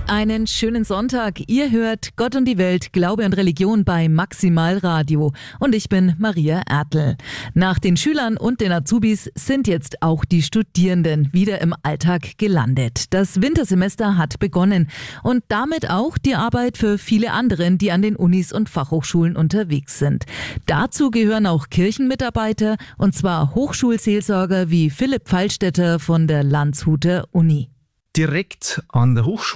Einen schönen Sonntag. Ihr hört Gott und die Welt, Glaube und Religion bei Maximal Radio. Und ich bin Maria Ertl. Nach den Schülern und den Azubis sind jetzt auch die Studierenden wieder im Alltag gelandet. Das Wintersemester hat begonnen und damit auch die Arbeit für viele anderen, die an den Unis und Fachhochschulen unterwegs sind. Dazu gehören auch Kirchenmitarbeiter, und zwar Hochschulseelsorger wie Philipp Pfeilstädter von der Landshuter Uni. Direkt an der Hochschule